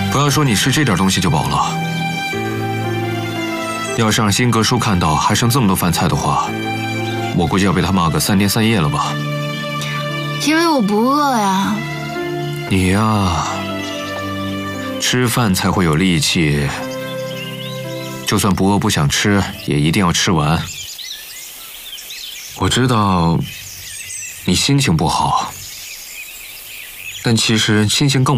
不要说你吃这点东西就饱了，要是让辛格叔看到还剩这么多饭菜的话，我估计要被他骂个3天3夜了吧。 因为我不饿呀。 你呀，吃饭才会有力气，就算不饿不想吃，也一定要吃完。我知道你心情不好，但其实心情更